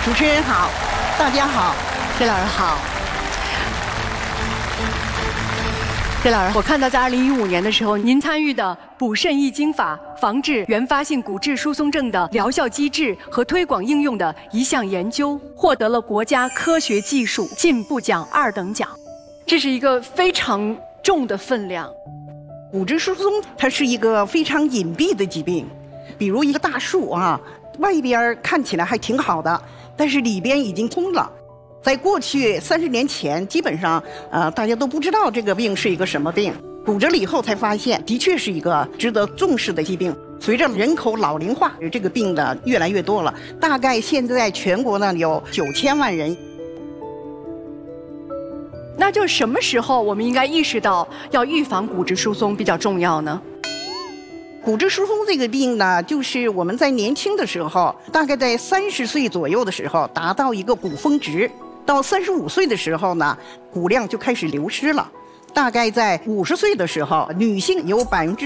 主持人好，大家好， 谢老师好。谢老师，我看到在2015年的时候，您参与的补肾益精法防治原发性骨质疏松症的疗效机制和推广应用的一项研究，获得了国家科学技术进步奖2等奖，这是一个非常重的分量。 骨质疏松它是一个非常隐蔽的疾病，比如一个大树啊，外边看起来还挺好的，但是里边已经通了。在过去30年前，基本上大家都不知道这个病是一个什么病，骨折了以后才发现，的确是一个值得重视的疾病。随着人口老龄化，这个病的越来越多了，大概现在全国呢有9000万人。 那就什么时候我们应该意识到要预防骨质疏松比较重要呢？ 骨质疏松这个病呢，就是我们在年轻的时候，大概在30岁左右的时候达到一个骨峰值，到35岁的时候呢，骨量就开始流失了。大概在50岁的时候，女性有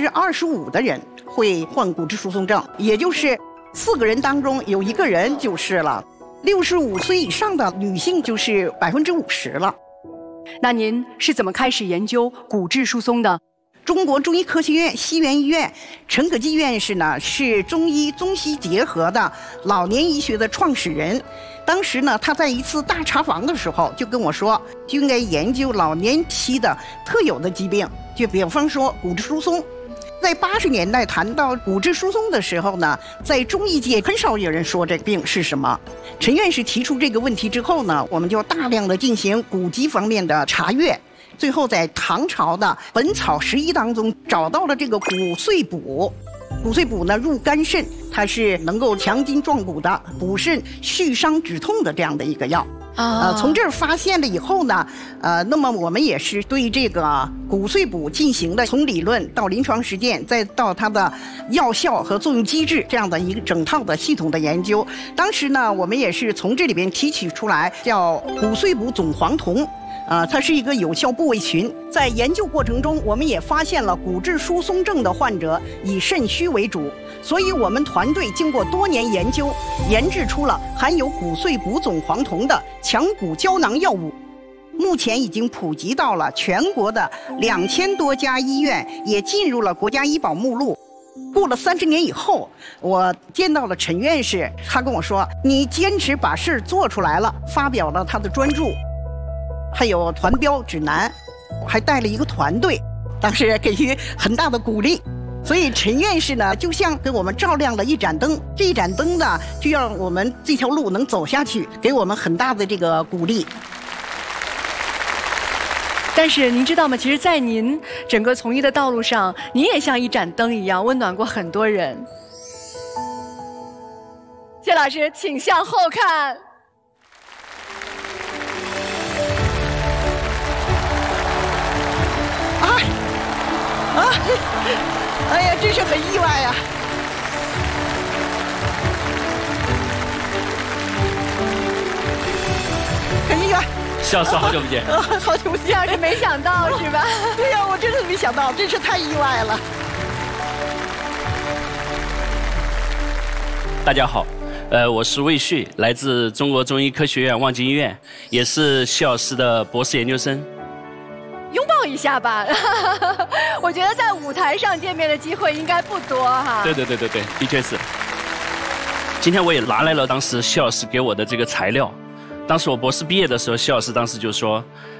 25%的人会患骨质疏松症，也就是4个人当中有1个人就是了。65岁以上的女性就是50%了。 那您是怎么开始研究骨质疏松的？ 中国中医科学院西园医院陈可基院士呢，是中医中西结合的老年医学的创始人。当时呢，他在一次大查房的时候就跟我说，就应该研究老年期的特有的疾病，就比方说骨质疏松。在80年代谈到骨质疏松的时候呢，在中医界很少有人说这个病是什么。陈院士提出这个问题之后呢，我们就大量的进行古籍方面的查阅。最后在唐朝的《本草拾遗》当中找到了这个骨碎补。骨碎补呢入肝肾，它是能够强筋壮骨的，补肾祛伤止痛的这样的一个药。从这儿发现了以后呢，那么我们也是对这个骨碎补进行了从理论到临床实践，再到它的药效和作用机制这样的一个整套的系统的研究。当时呢，我们也是从这里边提取出来叫骨碎补总黄酮。它是一个有效部位群。在研究过程中，我们也发现了骨质疏松症的患者以肾虚为主，所以我们团队经过多年研究，研制出了含有骨碎补总黄酮的强骨胶囊药物。目前已经普及到了全国的2000多家医院，也进入了国家医保目录。过了30年以后，我见到了陈院士，他跟我说：“你坚持把事做出来了。”发表了他的专著。还有团标指南，还带了一个团队，当时给予很大的鼓励。所以陈院士呢，就像给我们照亮了一盏灯，这一盏灯呢，就让我们这条路能走下去，给我们很大的这个鼓励。 但是您知道吗？其实，在您整个从医的道路上，您也像一盏灯一样，温暖过很多人。谢老师，请向后看。 哎呀，真是很意外呀！很意外。 肖老师，好久不见。 好久不见。 要是没想到是吧？ 对呀，我真的没想到，真是太意外了。 大家好，我是魏旭，来自中国中医科学院望京医院，也是谢老师的博士研究生。 拥抱一下吧，我觉得在舞台上见面的机会应该不多哈。 对，的确是。今天我也拿来了当时谢老师给我的这个材料。当时我博士毕业的时候，谢老师当时就说，